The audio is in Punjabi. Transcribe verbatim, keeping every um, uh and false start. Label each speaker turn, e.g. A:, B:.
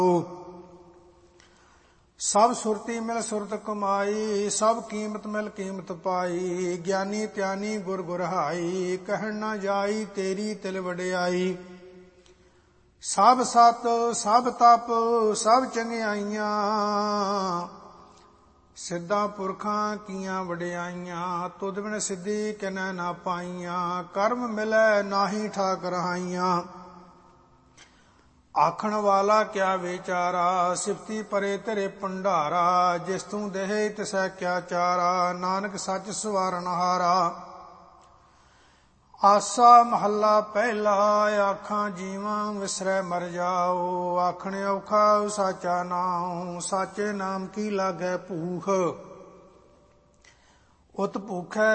A: ਸਭ ਸੁਰਤੀ ਮਿਲ ਸੁਰਤ ਕਮਾਈ, ਸਭ ਕੀਮਤ ਮਿਲ ਕੀਮਤ ਪਾਈ। ਗਿਆਨੀ ਧਿਆਨੀ ਗੁਰ ਗੁਰਹਾਈ, ਕਹਿਣ ਨਾ ਜਾਈ ਤੇਰੀ ਤਿਲ ਵਡਿਆਈ। ਸਭ ਸਤ ਸਭ ਤਪ ਸਭ ਚੰਗਿਆਈਆਂ, ਸਿੱਧਾਂ ਪੁਰਖਾਂ ਕੀਆਂ ਵਡਿਆਈਆਂ। ਤੁਧ ਬਿਨ ਸਿੱਧੀ ਕਿਨੈ ਨਾ ਪਾਈਆਂ, ਕਰਮ ਮਿਲੈ ਨਾਹੀ ਠਾਕ ਰਹਾਈਆਂ। ਆਖਣ ਵਾਲਾ ਕਿਆ ਵਿਚਾਰਾ, ਸਿਫਤੀ ਪਰੇ ਤੇਰੇ ਭੰਡਾਰਾ। ਜਿਸ ਤੂੰ ਦੇਹ ਤਿਸੈ ਕਿਆ ਚਾਰਾ, ਨਾਨਕ ਸੱਚ ਸਵਾਰਨ ਹਾਰਾ। ਆਸਾ ਮਹੱਲਾ ਪਹਿਲਾ, ਆਖਾਂ ਜੀਵਾਂ ਵਿਸਰੈ ਮਰ ਜਾਓ। ਆਖਣ ਔਖਾ ਸਾਚਾ ਨਾਉ, ਸਾਚੇ ਨਾਮ ਕੀ ਲਾਗੈ ਭੂਖ। ਉਤ ਭੂਖੈ